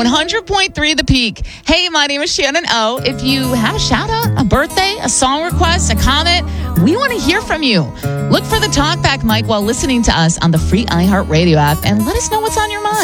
100.3 The Peak. Hey, my name is Shannon O. If you have a shout out, a birthday, a song request, a comment, we want to hear from you. Look for the talkback mic while listening to us on the free iHeartRadio app and let us know what's on your mind.